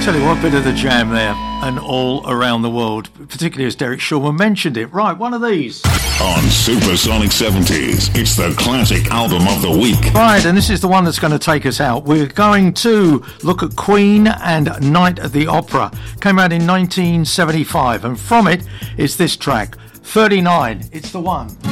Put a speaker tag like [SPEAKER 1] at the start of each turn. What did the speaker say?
[SPEAKER 1] Tell you what, bit of the jam there, and all around the world, particularly as Derek Shulman mentioned it. Right, one of these.
[SPEAKER 2] On Supersonic 70s, it's the classic album of the week.
[SPEAKER 1] Right, and this is the one that's going to take us out. We're going to look at Queen and Night at the Opera. Came out in 1975, and from it is this track, 39. It's the one.